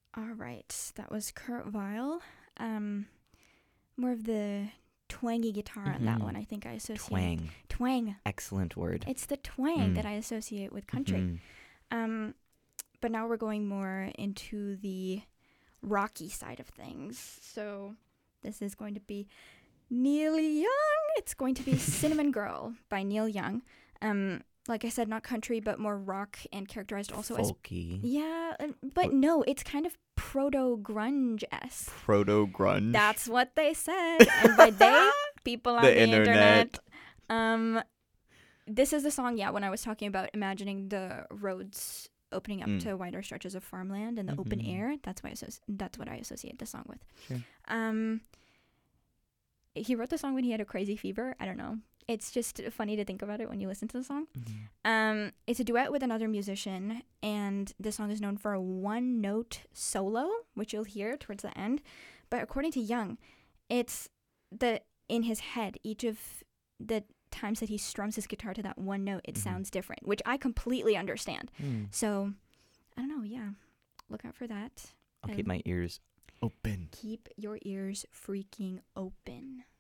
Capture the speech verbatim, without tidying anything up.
All right, that was Kurt Vile. Um, more of the twangy guitar on that Mhm. one. I think I associate Twang. twang. Excellent word. It's the twang Mm. that I associate with country. Mhm. Um, but now we're going more into the rocky side of things. So this is going to be Neil Young. It's going to be Cinnamon Girl by Neil Young. Um, like I said, not country, but more rock and characterized also as Folky. yeah. uh, But What- no, it's kind of proto grunge esque. Proto grunge. That's what they said, and by they, people on The the, internet. internet. Um, this is the song. Yeah, when I was talking about imagining the roads opening up Mm. to wider stretches of farmland and the open Mhm. air. That's why I associ- that's what I associate the song with. Sure. Um, he wrote the song when he had a crazy fever. I don't know. It's just funny to think about it when you listen to the song. Mhm. Um, it's a duet with another musician, and the song is known for a one-note solo, which you'll hear towards the end. But according to Young, it's the in his head, each of the times that he strums his guitar to that one note, it Mhm. sounds different, which I completely understand. Mm. So, I don't know. Yeah, look out for that. I'll Um, keep my ears open. Keep your ears freaking open.